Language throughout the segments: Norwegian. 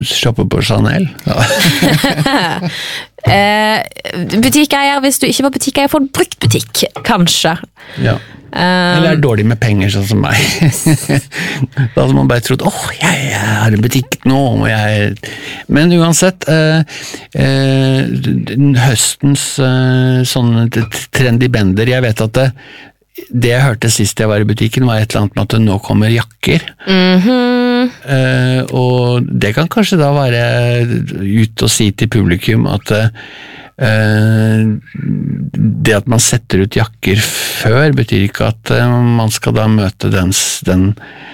Shoppe på Chanel. Ja. Butikkeier, hvis du ikke var butikkeier for en brukt butikk, kanskje. Ja. Eller dårlig med penger, sånn som meg. Da hadde man bare trodd, jeg har en butikk nå, Men uansett, høstens sånne trendy bender, jeg vet at det jeg hørte sist jeg var i butikken var et eller annet med at det nå kommer jakker. Og det kan kanskje da være ut og si til publikum at det at man setter ut jakker før betyr ikke at man skal da møte den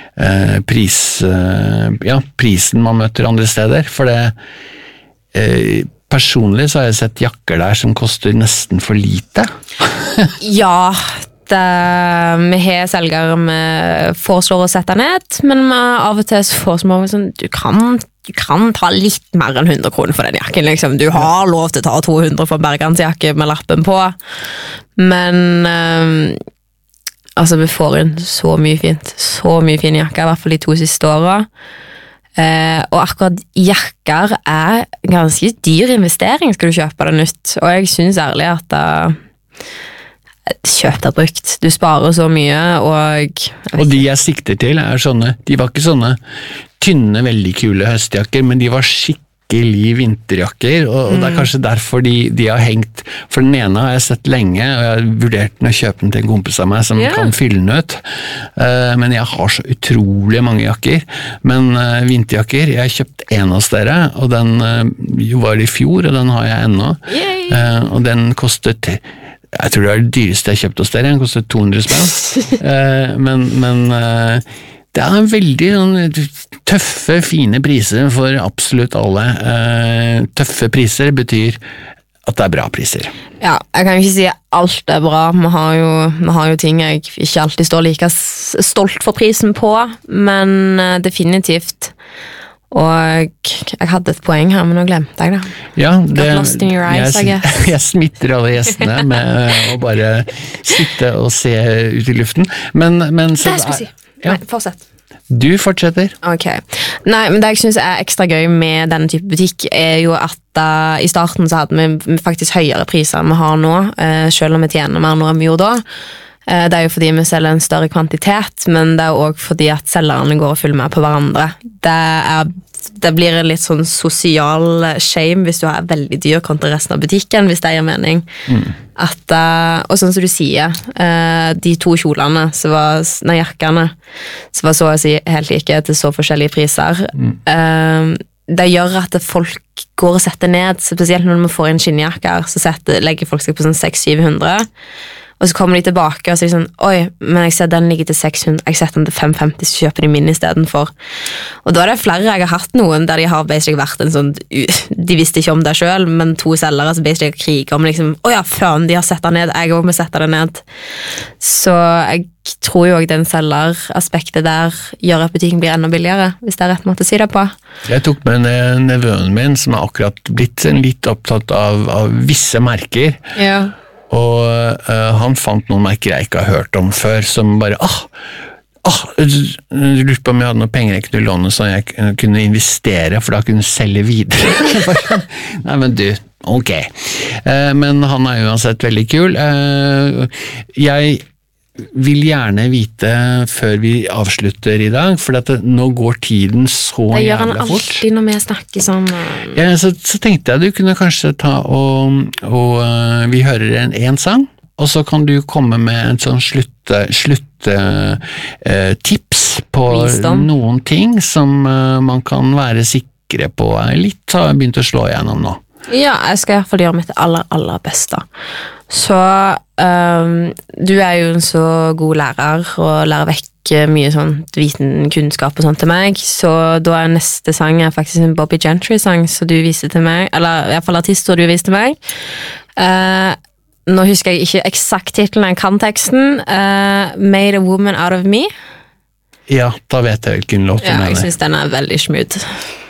prisen man møter andre steder, for det personlig så har jeg sett jakker der som koster nesten for lite. Ja, vi har selgere vi foreslår å sette ned, men av og til så foreslår vi sånn, du kan ta litt mer enn 100 kroner for den jakken, liksom. Du har lov til å ta 200 for bergansjakke med lappen på, men altså vi får inn så mye fint, så mye fine jakker, i hvert fall de 2 siste årene. Og akkurat jakker ganske dyr investering skal du kjøpe det nytt, og jeg synes ærlig at kjøpt er brukt. Du sparer så mye, og de jeg sikter til sånne, de var ikke sånne tynne, veldig kule høstjakker, men de var skikkelig vinterjakker, og det kanskje derfor de har hengt, for den ene har jeg sett lenge, og jeg har vurdert den å kjøpe den til en kompis av meg som kan fylle den ut, men jeg har så utrolig mange jakker, men vinterjakker, jeg har kjøpt en hos dere, og den var i fjor, og den har jeg ennå, og den kostet jeg tror det det dyreste jeg kjøpte hos dere, den kostet 200 spenn. Men det en veldig tøffe, fine priser for absolutt alle. Tøffe priser betyr at det bra priser. Ja, jeg kan ikke si at alt bra. Vi har jo ting jeg ikke alltid står like stolt for prisen på, men definitivt. Og jeg hadde et poeng her, men nå glemte jeg det. Ja, jeg smitter alle gjestene med å bare sitte og se ut i luften. Men så det skulle si. Nei, fortsett. Du fortsetter. Ok. Nei, men det jeg synes ekstra gøy med denne type butikk jo at i starten så hadde vi faktisk høyere priser enn vi har nå, selv om vi tjener mer nå enn vi gjorde da. Det jo fordi vi selger en større kvantitet, men det også fordi at selgerne går og følger med på hverandre. Det blir en litt sånn sosial shame hvis du har veldig dyr kontra resten av butikken, hvis det gir mening. Og sånn som du sier, de 2 kjolene, jakkene, som var så å si helt like til så forskjellige priser, det gjør at folk går og setter ned, spesielt når vi får inn skinnjakker, så legger folk seg på sånn 600-700, og så kommer de tilbake og sier sånn, oi, men jeg ser den ligger til 600, jeg setter den til 550, så kjøper de min i stedet for. Og da det flere jeg har hatt noen, der de har basically vært en sånn, de visste ikke om det selv, men 2 selgere som basically kriger om liksom, ja, faen, de har sett den ned, jeg også må sette den ned. Så jeg tror jo også den selleraspektet der gjør at butikken blir enda billigere, hvis det rett måte å si det på. Jeg tok med nevøen min, som akkurat blitt litt opptatt av visse merker. Ja. Og han fant noen merker jeg ikke har hørt om før, som bare lurte på om jeg hadde noen penger jeg kunne låne så jeg kunne investere, for da kunne jeg selge videre. Nei, men du, ok. Men han uansett veldig kul. Jeg vil gjerne vite før vi avslutter i dag, for nå går tiden så jævla fort. Det gjør han alltid når vi snakker sånn. Ja, så tenkte jeg du kunne kanskje ta og vi hører en sang, og så kan du komme med en sånn tips på noen ting som man kan være sikre på. Litt har jeg begynt å slå igjennom nå. Ja, jeg skal i hvert fall gjøre mitt aller beste. Så du jo en så god lærer og lærer vekk mye sånn viten, kunnskap og sånt til meg, så da neste sang faktisk en Bobby Gentry-sang som du viste til meg, eller i hvert fall artister du viste til meg. Nå husker jeg ikke eksakt titelen, jeg kan teksten. Made a Woman Out of Me. Ja, da vet jeg hvilken låt du mener. Ja, jeg synes den veldig smooth.